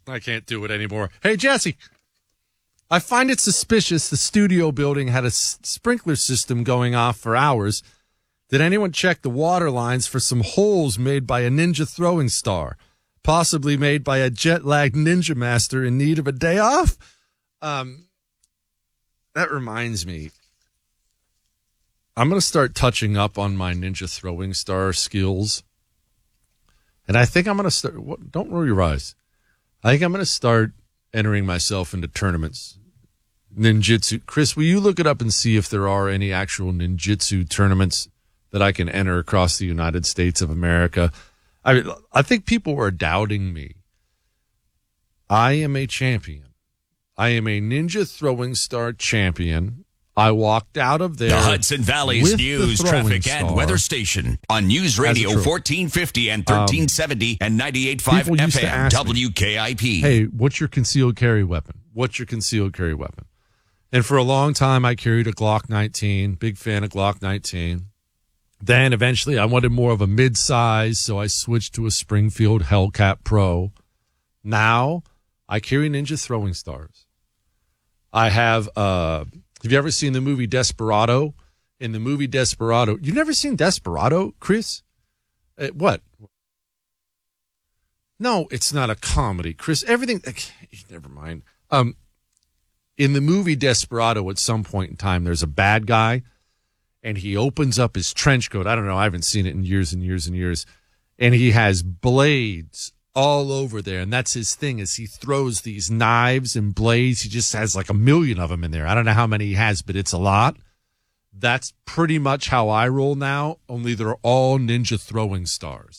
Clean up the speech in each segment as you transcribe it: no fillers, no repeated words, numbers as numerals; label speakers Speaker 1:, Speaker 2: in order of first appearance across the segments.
Speaker 1: I can't do it anymore. Hey, Jesse, I find it suspicious the studio building had a sprinkler system going off for hours. Did anyone check the water lines for some holes made by a ninja throwing star, possibly made by a jet-lagged ninja master in need of a day off? That reminds me. I'm going to start touching up on my ninja throwing star skills. And I think I'm going to start. Don't roll your eyes. I think I'm going to start entering myself into tournaments. Ninjutsu. Chris, will you look it up and see if there are any actual ninjutsu tournaments that I can enter across the United States of America? I think people are doubting me. I am a champion. I am a ninja throwing star champion. I walked out of there.
Speaker 2: The Hudson Valley's news, traffic, and weather station on News Radio 1450 and 1370 and 98.5 FM WKIP.
Speaker 1: Hey, what's your concealed carry weapon? What's your concealed carry weapon? And for a long time, I carried a Glock 19. Big fan of Glock 19. Then eventually I wanted more of a mid-size, so I switched to a Springfield Hellcat Pro. Now I carry ninja throwing stars. I have you ever seen the movie Desperado? In the movie Desperado, you've never seen Desperado, Chris? What? No, it's not a comedy, Chris. Everything, never mind. In the movie Desperado, at some point in time, there's a bad guy, and he opens up his trench coat. I don't know. I haven't seen it in years and years and years. And he has blades all over there. And that's his thing, is he throws these knives and blades. He just has like 1 million of them in there. I don't know how many he has, but it's a lot. That's pretty much how I roll now, only they're all ninja throwing stars.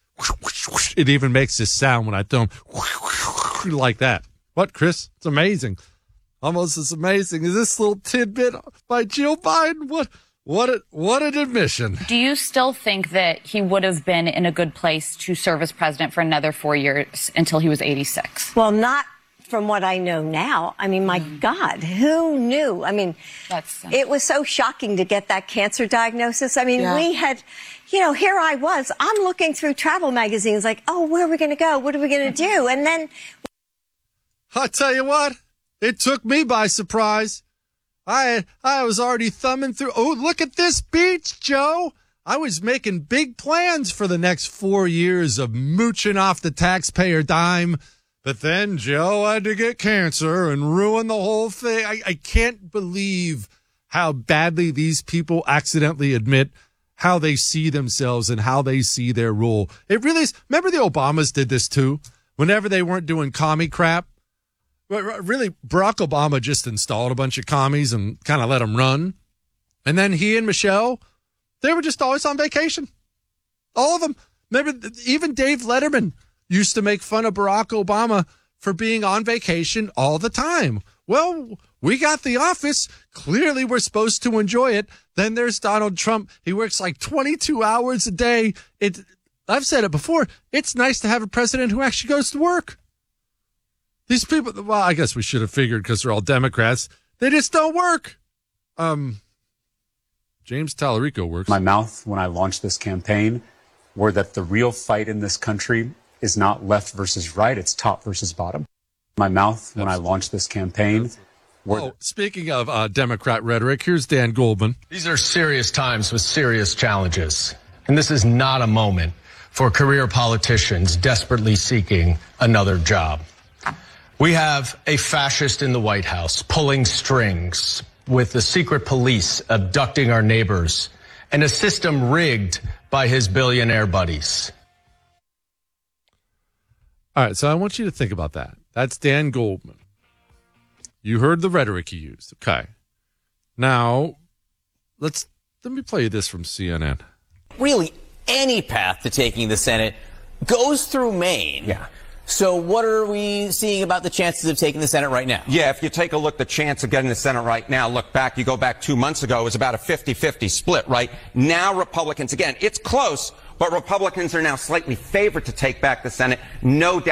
Speaker 1: It even makes this sound when I throw them like that. What, Chris? It's amazing. Almost as amazing as this little tidbit by Jill Biden. What an admission.
Speaker 3: Do you still think that he would have been in a good place to serve as president for another 4 years until he was 86?
Speaker 4: Well, not from what I know now. I mean, my God, who knew? I mean, it was so shocking to get that cancer diagnosis. I mean, we had, here I was. I'm looking through travel magazines like, oh, where are we going to go? What are we going to do? And then
Speaker 1: I'll tell you what, it took me by surprise. I was already thumbing through. Oh, look at this beach, Joe. I was making big plans for the next 4 years of mooching off the taxpayer dime. But then Joe had to get cancer and ruin the whole thing. I can't believe how badly these people accidentally admit how they see themselves and how they see their role. It really is. Remember the Obamas did this too? Whenever they weren't doing commie crap. Really, Barack Obama just installed a bunch of commies and kind of let them run. And then he and Michelle, they were just always on vacation. All of them. Remember, even Dave Letterman used to make fun of Barack Obama for being on vacation all the time. Well, we got The Office. Clearly, we're supposed to enjoy it. Then there's Donald Trump. He works like 22 hours a day. I've said it before. It's nice to have a president who actually goes to work. These people, well, I guess we should have figured because they're all Democrats. They just don't work. James Tallarico works.
Speaker 5: My mouth when I launched this campaign were that the real fight in this country is not left versus right, it's top versus bottom. My mouth when I launched this campaign.
Speaker 1: Speaking of Democrat rhetoric, here's Dan Goldman.
Speaker 6: These are serious times with serious challenges. And this is not a moment for career politicians desperately seeking another job. We have a fascist in the White House pulling strings with the secret police abducting our neighbors and a system rigged by his billionaire buddies.
Speaker 1: All right, so I want you to think about that. That's Dan Goldman. You heard the rhetoric he used. Okay. Now, let me play you this from CNN.
Speaker 7: Really, any path to taking the Senate goes through Maine. Yeah. So what are we seeing about the chances of taking the Senate right now?
Speaker 8: Yeah, if you take a look, the chance of getting the Senate right now, you go back 2 months ago, it was about a 50-50 split, right? Now Republicans, again, it's close, but Republicans are now slightly favored to take back the Senate. No doubt.